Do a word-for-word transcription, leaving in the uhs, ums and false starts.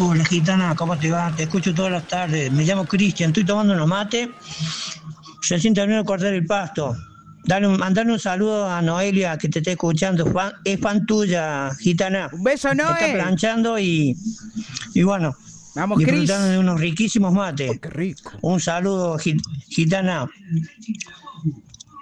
Hola Gitana, ¿cómo te va? Te escucho todas las tardes. Me llamo Cristian, estoy tomando unos mates. Recién termino de cortar el pasto. Dale un, mandale un saludo a Noelia que te está escuchando. Fan- es fan tuya, Gitana. Un beso, Está Noé. planchando y, y bueno, Vamos, disfrutando de Cris. unos riquísimos mates. Uy, qué rico. Un saludo, Git- Gitana.